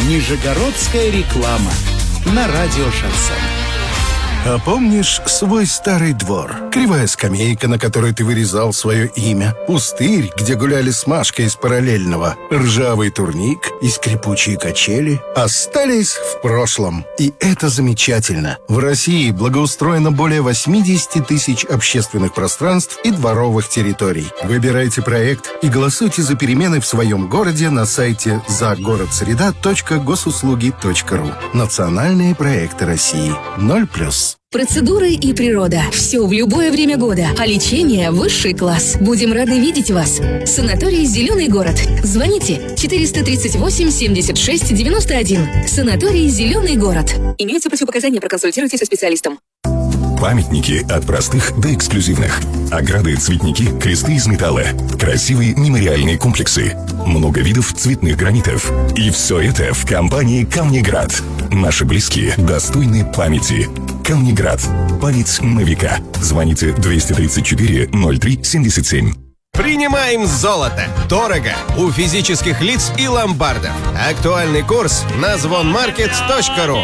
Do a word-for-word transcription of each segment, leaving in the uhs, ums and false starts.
Нижегородская реклама на радио «Шансон». А помнишь свой старый двор? Кривая скамейка, на которой ты вырезал свое имя. Пустырь, где гуляли с Машкой из параллельного. Ржавый турник и скрипучие качели остались в прошлом. И это замечательно. В России благоустроено более восемьдесят тысяч общественных пространств и дворовых территорий. Выбирайте проект и голосуйте за перемены в своем городе на сайте загородсреда точка госуслуги точка ру. Национальные проекты России. Ноль плюс. Процедуры и природа. Все в любое время года. А лечение – высший класс. Будем рады видеть вас. Санаторий «Зеленый город». Звоните четыреста тридцать восемь семьдесят шесть девяносто один. Санаторий «Зеленый город». Имеются противопоказания, проконсультируйтесь со специалистом. Памятники от простых до эксклюзивных. Ограды, цветники, кресты из металла. Красивые мемориальные комплексы. Много видов цветных гранитов. И все это в компании «Камнеград». Наши близкие достойны памяти. «Камнеград». Память на века. Звоните двести тридцать четыре ноль три семьдесят семь. Принимаем золото. Дорого. У физических лиц и ломбардов. Актуальный курс на звонмаркет точка ру.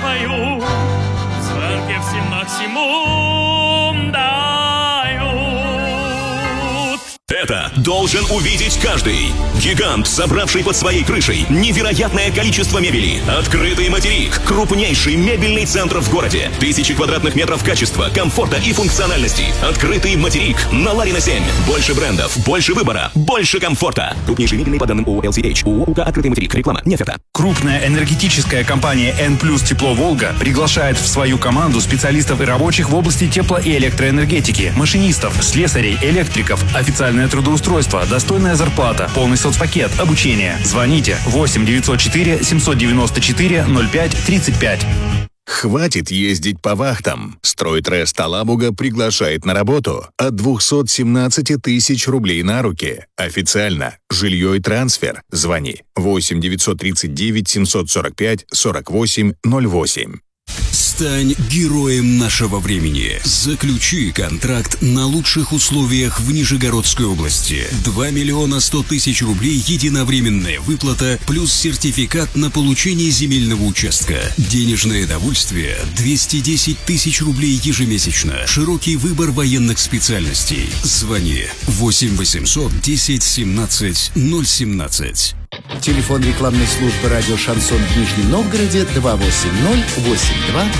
Это должен увидеть каждый. Гигант, собравший под своей крышей невероятное количество мебели. Открытый материк. Крупнейший мебельный центр в городе. Тысячи квадратных метров качества, комфорта и функциональности. Открытый материк. На Ларина семь. Больше брендов, больше выбора, больше комфорта. Крупнейший мебельный по данным ООО эл си эйч. ООО «УК Открытый материк». Реклама не оферта. Крупная энергетическая компания N+, Тепло Волга приглашает в свою команду специалистов и рабочих в области тепло- и электроэнергетики, машинистов, слесарей, электриков, официальное трудоустройство, достойная зарплата, полный соцпакет, обучение. Звоните восемь девятьсот четыре семьсот девяносто четыре ноль пять тридцать пять. Хватит ездить по вахтам. Стройтрест Алабуга приглашает на работу от двухсот семнадцати тысяч рублей на руки. Официально. Жилье и трансфер. Звони восемь девятьсот тридцать девять семьсот сорок пять сорок восемь ноль восемь. Стань героем нашего времени. Заключи контракт на лучших условиях в Нижегородской области. два миллиона сто тысяч рублей единовременная выплата плюс сертификат на получение земельного участка. Денежное довольствие двести десять тысяч рублей ежемесячно. Широкий выбор военных специальностей. Звони восемь восемьсот десять семнадцать ноль семнадцать. Телефон рекламной службы радио «Шансон» в Нижнем Новгороде два восемь ноль восемь два